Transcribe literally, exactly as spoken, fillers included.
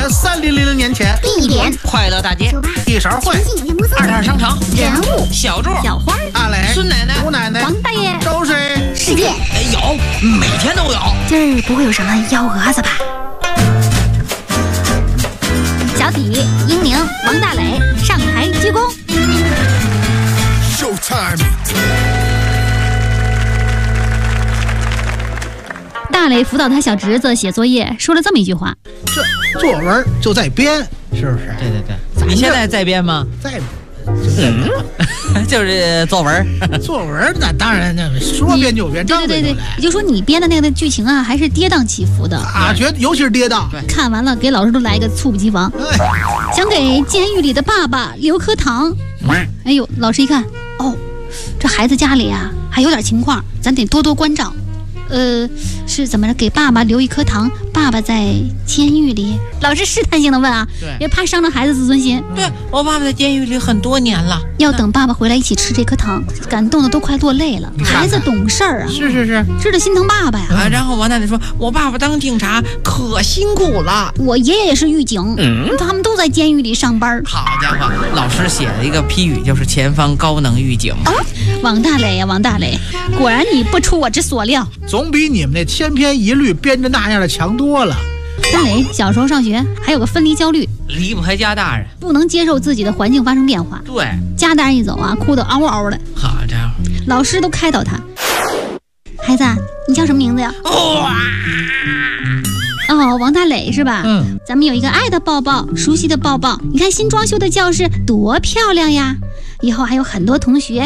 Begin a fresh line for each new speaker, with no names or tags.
在三零零零年前，
地点
快乐大街，
一勺会，
二摊商场，
人物
小桌，
小花，
阿磊，
孙奶奶，
吴奶奶，
王大爷，
都是
世界
哎有，每天都有。
今儿不会有什么幺蛾子吧？小体、英宁、王大磊上台鞠躬。大磊辅导他小侄子写作业，说了这么一句话：
这作文就在编，是不是？
对对对，你现在在编吗？
在，
嗯，就是作文。
作文那当然那说编就编，
对对对对，也就是说你编的那个剧情啊，还是跌宕起伏的
啊，觉得尤其是跌宕。
看完了，给老师都来一个猝不及防，想给监狱里的爸爸留颗糖。哎呦，老师一看，哦，这孩子家里啊还有点情况，咱得多多关照。呃，是怎么着？给爸爸留一颗糖，爸爸在监狱里。老师试探性的问啊，
对，
也怕伤了孩子自尊心。
对，我爸爸在监狱里很多年了，
要等爸爸回来一起吃这颗糖，感动的都快落泪了。孩子懂事儿啊，
是是是，
知道心疼爸爸呀。
啊，然后王奶奶说，我爸爸当警察可辛苦了，
我爷爷也是狱警，嗯，他们都在监狱里上班。
好家伙，老师写了一个批语，就是前方高能狱警。
哦，王大磊呀，王大磊，果然你不出我之所料，
总比你们那千篇一律编着那样的强多了。
大磊小时候上学还有个分离焦虑，
离不开家大人，
不能接受自己的环境发生变化。
对，
家大人一走啊，哭得嗷嗷的。
好家伙，
老师都开导他，孩子，你叫什么名字呀？
哇，
哦，王大磊是吧？
嗯，
咱们有一个爱的抱抱，熟悉的抱抱。你看新装修的教室多漂亮呀！以后还有很多同学